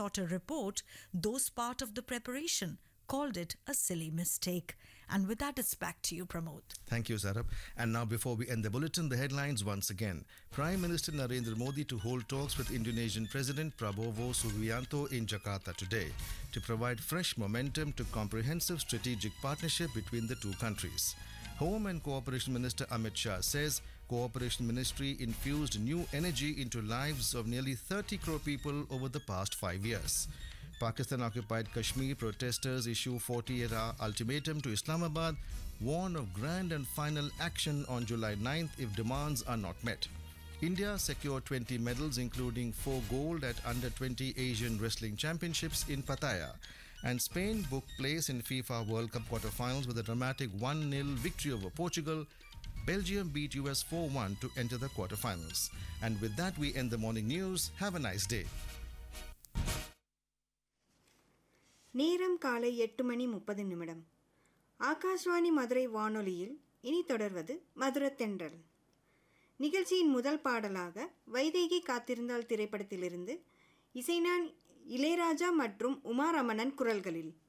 brought a report, those part of the preparation called it a silly mistake. And with that, it's back to you, Pramod. Thank you, Sarab. And now, before we end the bulletin, the headlines once again. Prime Minister Narendra Modi to hold talks with Indonesian President Prabowo Subianto in Jakarta today to provide fresh momentum to comprehensive strategic partnership between the two countries. Home and Cooperation Minister Amit Shah says Cooperation Ministry infused new energy into lives of nearly 30 crore people over the past 5 years. Pakistan-occupied Kashmir protesters issue 48-hour ultimatum to Islamabad, warn of grand and final action on July 9th if demands are not met. India secured 20 medals, including 4 gold at Under-20 Asian Wrestling Championships in Pattaya. And Spain booked place in FIFA World Cup quarterfinals with a dramatic 1-0 victory over Portugal. Belgium beat US 4-1 to enter the quarterfinals. And with that, we end the morning news. Have a nice day. நேரம் காலை 8:30 ஆகாஷ்வாணி மதுரை வானொலியில் இனி தொடர்வது மதுரத்தென்றல். நிகழ்ச்சியின் முதல் பாடலாக வைதேகி காத்திருந்தால் திரைப்படத்திலிருந்து இசைஞானி இளையராஜா மற்றும் உமா ரமணன் குரல்களில்